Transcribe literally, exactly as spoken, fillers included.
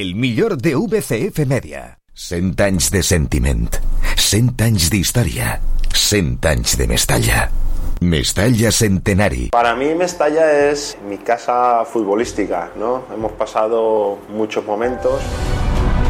el millor de V C F Media. cent anys de sentiment, cent anys d'història, cent anys de Mestalla. Mestalla Centenari. Para mí Mestalla es mi casa futbolística, ¿no? Hemos pasado muchos momentos.